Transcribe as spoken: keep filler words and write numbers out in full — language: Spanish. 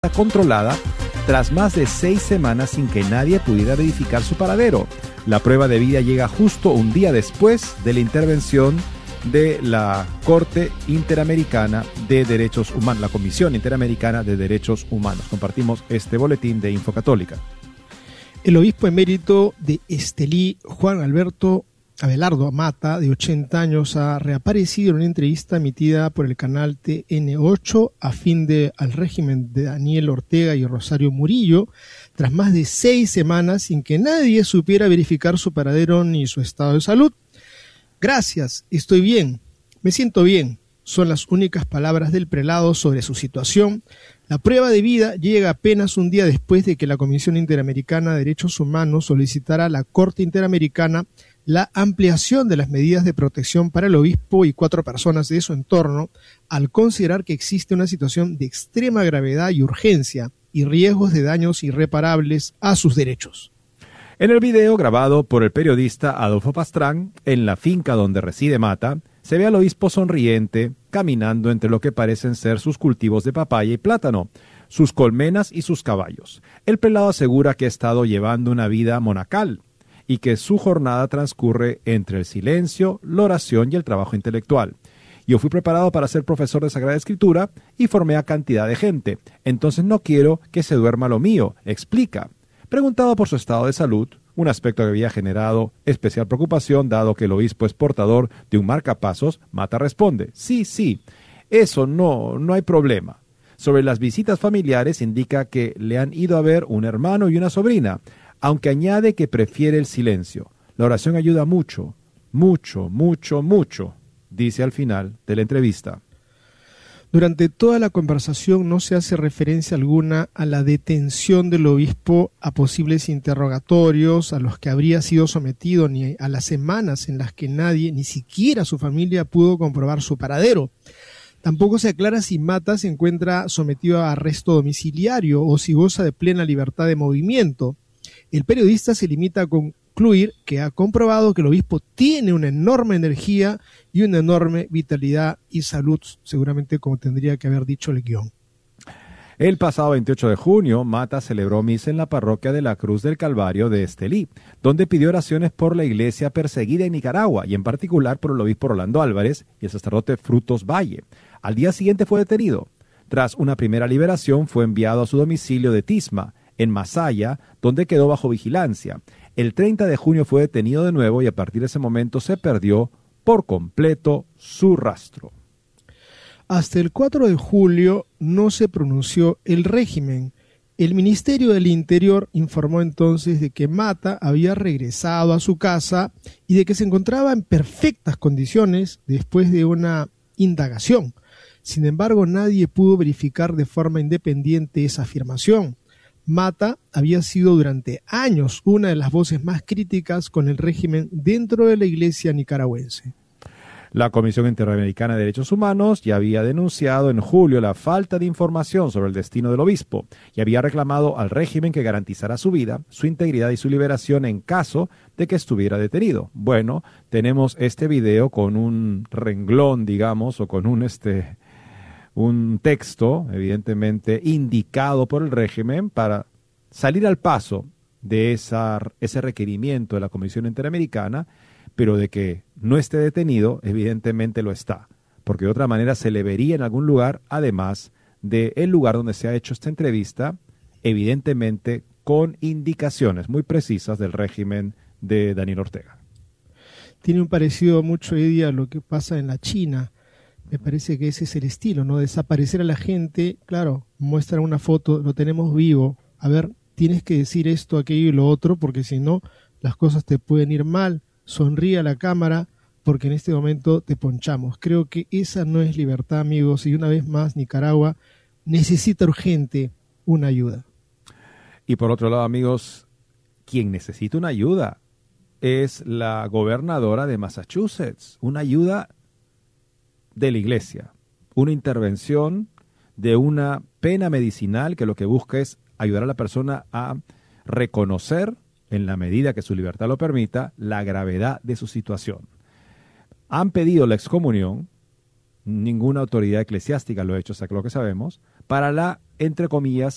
controlada tras más de seis semanas sin que nadie pudiera verificar su paradero. La prueba de vida llega justo un día después de la intervención de la Corte Interamericana de Derechos Humanos, la Comisión Interamericana de Derechos Humanos. Compartimos este boletín de Infocatólica. El obispo emérito de Estelí, Juan Alberto Abelardo Mata, de ochenta años, ha reaparecido en una entrevista emitida por el canal T N ocho a fin de al régimen de Daniel Ortega y Rosario Murillo, tras más de seis semanas sin que nadie supiera verificar su paradero ni su estado de salud. Gracias, estoy bien, me siento bien, son las únicas palabras del prelado sobre su situación. La prueba de vida llega apenas un día después de que la Comisión Interamericana de Derechos Humanos solicitara a la Corte Interamericana la ampliación de las medidas de protección para el obispo y cuatro personas de su entorno, al considerar que existe una situación de extrema gravedad y urgencia y riesgos de daños irreparables a sus derechos. En el video grabado por el periodista Adolfo Pastrán, en la finca donde reside Mata, se ve al obispo sonriente, caminando entre lo que parecen ser sus cultivos de papaya y plátano, sus colmenas y sus caballos. El prelado asegura que ha estado llevando una vida monacal y que su jornada transcurre entre el silencio, la oración y el trabajo intelectual. Yo fui preparado para ser profesor de Sagrada Escritura y formé a cantidad de gente. Entonces no quiero que se duerma lo mío, explica. Preguntado por su estado de salud, un aspecto que había generado especial preocupación dado que el obispo es portador de un marcapasos, Mata responde, sí, sí, eso no, no hay problema. Sobre las visitas familiares indica que le han ido a ver un hermano y una sobrina, aunque añade que prefiere el silencio. La oración ayuda mucho, mucho, mucho, mucho, dice al final de la entrevista. Durante toda la conversación no se hace referencia alguna a la detención del obispo, a posibles interrogatorios a los que habría sido sometido, ni a las semanas en las que nadie, ni siquiera su familia, pudo comprobar su paradero. Tampoco se aclara si Mata se encuentra sometido a arresto domiciliario o si goza de plena libertad de movimiento. El periodista se limita a concluir que ha comprobado que el obispo tiene una enorme energía y una enorme vitalidad y salud, seguramente como tendría que haber dicho el guión. El pasado veintiocho de junio, Mata celebró misa en la parroquia de la Cruz del Calvario de Estelí, donde pidió oraciones por la iglesia perseguida en Nicaragua y en particular por el obispo Rolando Álvarez y el sacerdote Frutos Valle. Al día siguiente fue detenido. Tras una primera liberación, fue enviado a su domicilio de Tisma, en Masaya, donde quedó bajo vigilancia. El treinta de junio fue detenido de nuevo y a partir de ese momento se perdió por completo su rastro. Hasta el cuatro de julio no se pronunció el régimen. El Ministerio del Interior informó entonces de que Mata había regresado a su casa y de que se encontraba en perfectas condiciones después de una indagación. Sin embargo, nadie pudo verificar de forma independiente esa afirmación. Mata había sido durante años una de las voces más críticas con el régimen dentro de la iglesia nicaragüense. La Comisión Interamericana de Derechos Humanos ya había denunciado en julio la falta de información sobre el destino del obispo y había reclamado al régimen que garantizara su vida, su integridad y su liberación en caso de que estuviera detenido. Bueno, tenemos este video con un renglón, digamos, o con un este... un texto, evidentemente, indicado por el régimen para salir al paso de esa, ese requerimiento de la Comisión Interamericana, pero de que no esté detenido, evidentemente lo está, porque de otra manera se le vería en algún lugar, además del lugar donde se ha hecho esta entrevista, evidentemente con indicaciones muy precisas del régimen de Daniel Ortega. Tiene un parecido mucho, Eddie, a lo que pasa en la China. Me parece que ese es el estilo, ¿no? Desaparecer a la gente, claro, muestran una foto, lo tenemos vivo. A ver, tienes que decir esto, aquello y lo otro, porque si no, las cosas te pueden ir mal. Sonríe a la cámara, porque en este momento te ponchamos. Creo que esa no es libertad, amigos, y una vez más, Nicaragua necesita urgente una ayuda. Y por otro lado, amigos, quien necesita una ayuda es la gobernadora de Massachusetts, una ayuda de la iglesia, una intervención de una pena medicinal que lo que busca es ayudar a la persona a reconocer, en la medida que su libertad lo permita, la gravedad de su situación. Han pedido la excomunión, ninguna autoridad eclesiástica lo ha hecho, hasta lo que sabemos, para la, entre comillas,